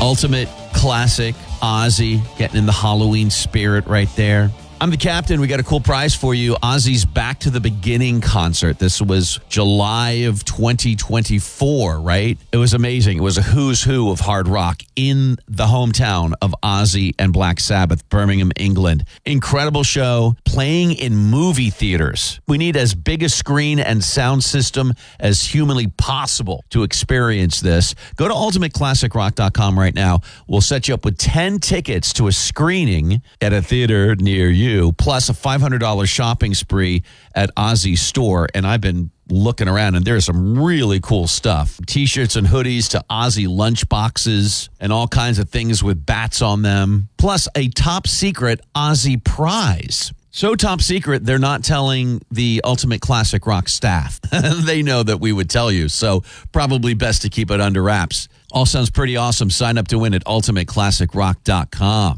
Ultimate Classic, Ozzy, getting in the Halloween spirit right there. I'm the captain. We got a cool prize for you. Ozzy's Back to the Beginning concert. This was July of 2024, right? It was amazing. It was a who's who of hard rock in the hometown of Ozzy and Black Sabbath, Birmingham, England. Incredible show, playing in movie theaters. We need as big a screen and sound system as humanly possible to experience this. Go to ultimateclassicrock.com right now. We'll set you up with 10 tickets to a screening at a theater near you, plus a $500 shopping spree at Ozzy's store. And I've been looking around, and there's some really cool stuff. T-shirts and hoodies to Ozzy lunch boxes and all kinds of things with bats on them, plus a top secret Ozzy prize. So top secret, they're not telling the Ultimate Classic Rock staff. They know that we would tell you, so probably best to keep it under wraps. All sounds pretty awesome. Sign up to win at ultimateclassicrock.com.